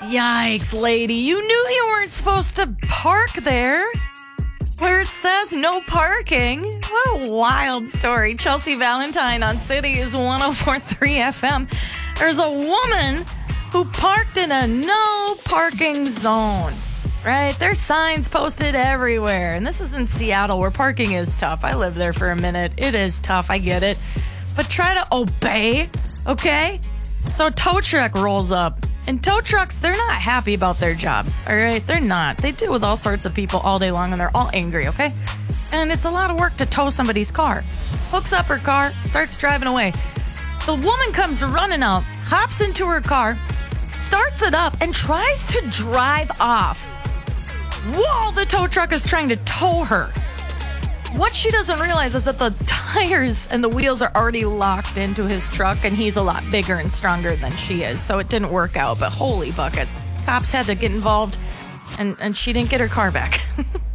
Yikes, lady. You knew you weren't supposed to park there. Where it says no parking. What a wild story. Chelsea Valentine on City's 104.3 FM. There's a woman who parked in a no parking zone. Right? There's signs posted everywhere. And this is in Seattle where parking is tough. I lived there for a minute. It is tough. I get it. But try to obey, okay? So a tow truck rolls up. And tow trucks, they're not happy about their jobs, all right? They're not. They deal with all sorts of people all day long, and they're all angry, okay? And it's a lot of work to tow somebody's car. Hooks up her car, starts driving away. The woman comes running out, hops into her car, starts it up, and tries to drive off while the tow truck is trying to tow her. What she doesn't realize is that the tires and the wheels are already locked into his truck, and he's a lot bigger and stronger than she is, so it didn't work out. But holy buckets, cops had to get involved, and she didn't get her car back.